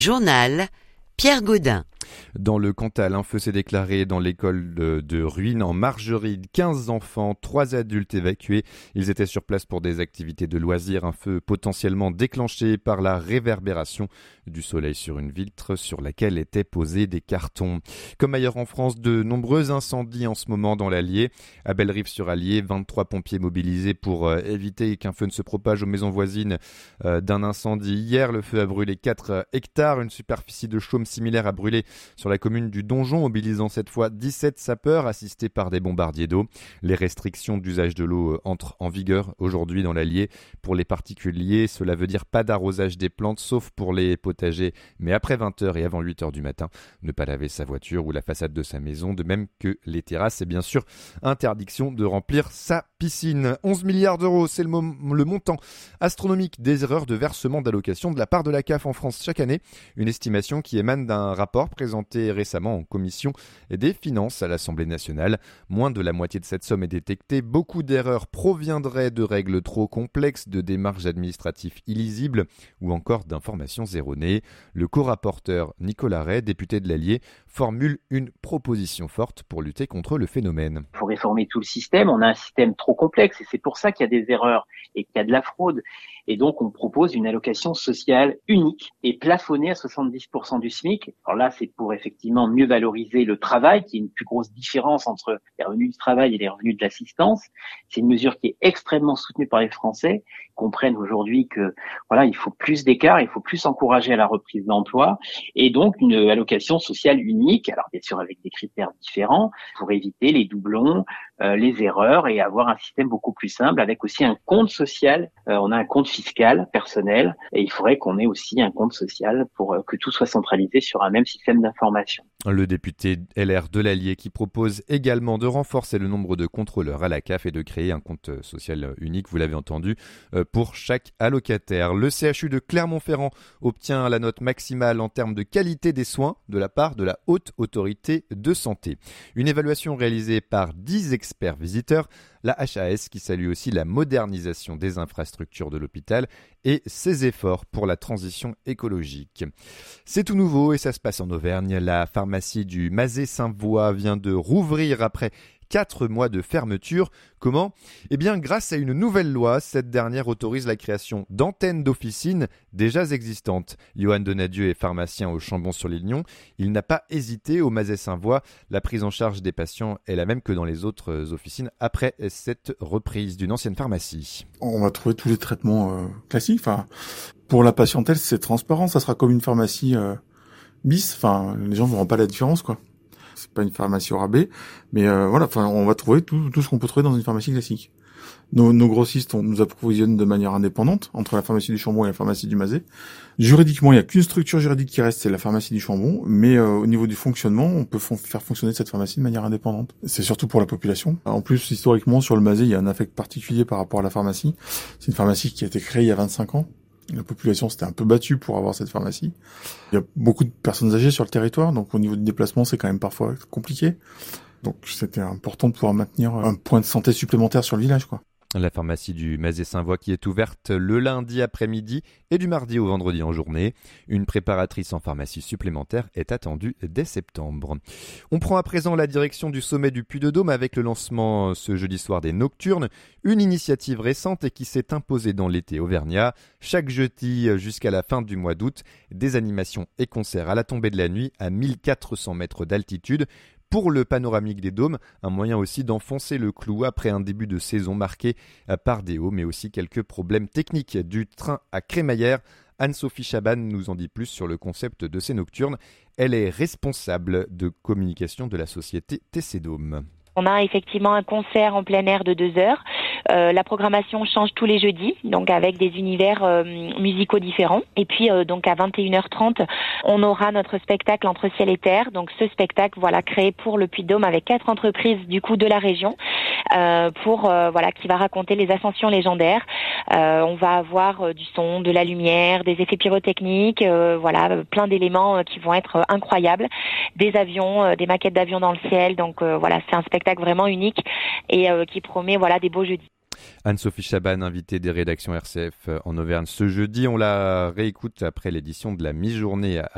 Journal, Pierre Gaudin. Dans le Cantal, un feu s'est déclaré dans l'école de Ruines en Margeride. 15 enfants, 3 adultes évacués. Ils étaient sur place pour des activités de loisirs. Un feu potentiellement déclenché par la réverbération du soleil sur une vitre sur laquelle étaient posés des cartons. Comme ailleurs en France, de nombreux incendies en ce moment dans l'Allier. À Bellerive-sur-Allier, 23 pompiers mobilisés pour éviter qu'un feu ne se propage aux maisons voisines d'un incendie. Hier, le feu a brûlé 4 hectares. Une superficie de chaume similaire a brûlé sur la commune du Donjon, mobilisant cette fois 17 sapeurs assistés par des bombardiers d'eau. Les restrictions d'usage de l'eau entrent en vigueur aujourd'hui dans l'Allier. Pour les particuliers, cela veut dire pas d'arrosage des plantes, sauf pour les potagers, mais après 20h et avant 8h du matin. Ne pas laver sa voiture ou la façade de sa maison, de même que les terrasses. Et bien sûr, interdiction de remplir sa piscine. 11 milliards d'euros, c'est le montant astronomique des erreurs de versement d'allocation de la part de la CAF en France chaque année. Une estimation qui émane d'un rapport présenté récemment en commission des finances à l'Assemblée nationale. Moins de la moitié de cette somme est détectée. Beaucoup d'erreurs proviendraient de règles trop complexes, de démarches administratives illisibles ou encore d'informations erronées. Le co-rapporteur Nicolas Ray, député de l'Allier, formule une proposition forte pour lutter contre le phénomène. Il faut réformer tout le système. On a un système trop complexe et c'est pour ça qu'il y a des erreurs et qu'il y a de la fraude. Et donc, on propose une allocation sociale unique et plafonnée à 70% du SMIC. Alors là, c'est pour effectivement mieux valoriser le travail, qui est une plus grosse différence entre les revenus du travail et les revenus de l'assistance. C'est une mesure qui est extrêmement soutenue par les Français, qui comprennent aujourd'hui que voilà, il faut plus d'écart, il faut plus encourager à la reprise d'emploi, et donc une allocation sociale unique. Alors bien sûr avec des critères différents pour éviter les doublons, les erreurs et avoir un système beaucoup plus simple avec aussi un compte social. On a un compte fiscal personnel et il faudrait qu'on ait aussi un compte social pour que tout soit centralisé sur un même système d'information. Le député LR de l'Allier qui propose également de renforcer le nombre de contrôleurs à la CAF et de créer un compte social unique, vous l'avez entendu, pour chaque allocataire. Le CHU de Clermont-Ferrand obtient la note maximale en termes de qualité des soins de la part de la Haute Autorité de Santé. Une évaluation réalisée par 10 experts visiteurs, la HAS qui salue aussi la modernisation des infrastructures de l'hôpital et ses efforts pour la transition écologique. C'est tout nouveau et ça se passe en Auvergne. La pharmacie du Mazet-Saint-Voix vient de rouvrir après 4 mois de fermeture. Comment ? Eh bien, grâce à une nouvelle loi, cette dernière autorise la création d'antennes d'officines déjà existantes. Johan Donadieu est pharmacien au Chambon-sur-Lignon. Il n'a pas hésité au Mazet-Saint-Voix. La prise en charge des patients est la même que dans les autres officines après cette reprise d'une ancienne pharmacie. On va trouver tous les traitements classiques. Enfin, pour la patientèle, c'est transparent. Ça sera comme une pharmacie bis. Enfin, les gens ne verront pas la différence, quoi. C'est pas une pharmacie au rabais, mais voilà, enfin, on va trouver tout ce qu'on peut trouver dans une pharmacie classique. Nos grossistes, on nous approvisionnent de manière indépendante entre la pharmacie du Chambon et la pharmacie du Mazet. Juridiquement, il n'y a qu'une structure juridique qui reste, c'est la pharmacie du Chambon, mais au niveau du fonctionnement, on peut faire fonctionner cette pharmacie de manière indépendante. C'est surtout pour la population. En plus, historiquement, sur le Mazet, il y a un affect particulier par rapport à la pharmacie. C'est une pharmacie qui a été créée il y a 25 ans. La population s'était un peu battue pour avoir cette pharmacie. Il y a beaucoup de personnes âgées sur le territoire, donc au niveau du déplacement, c'est quand même parfois compliqué. Donc c'était important de pouvoir maintenir un point de santé supplémentaire sur le village, quoi. La pharmacie du Mazet-Saint-Voix qui est ouverte le lundi après-midi et du mardi au vendredi en journée. Une préparatrice en pharmacie supplémentaire est attendue dès septembre. On prend à présent la direction du sommet du Puy-de-Dôme avec le lancement ce jeudi soir des Nocturnes, une initiative récente et qui s'est imposée dans l'été auvergnat. Chaque jeudi jusqu'à la fin du mois d'août, des animations et concerts à la tombée de la nuit à 1400 mètres d'altitude. Pour le panoramique des dômes, un moyen aussi d'enfoncer le clou après un début de saison marqué par des hauts, mais aussi quelques problèmes techniques du train à crémaillère. Anne-Sophie Chaban nous en dit plus sur le concept de ces nocturnes. Elle est responsable de communication de la société TC Dôme. On a effectivement un concert en plein air de 2 heures. La programmation change tous les jeudis, donc avec des univers musicaux différents. Et puis donc à 21h30, on aura notre spectacle Entre ciel et terre. Donc ce spectacle, voilà, créé pour le Puy-de-Dôme avec 4 entreprises du coup de la région, qui va raconter les ascensions légendaires. On va avoir du son, de la lumière, des effets pyrotechniques, plein d'éléments qui vont être incroyables. Des avions, des maquettes d'avions dans le ciel. Donc c'est un spectacle vraiment unique et qui promet des beaux jeudis. Anne-Sophie Chaban, invitée des rédactions RCF en Auvergne ce jeudi. On la réécoute après l'édition de la mi-journée à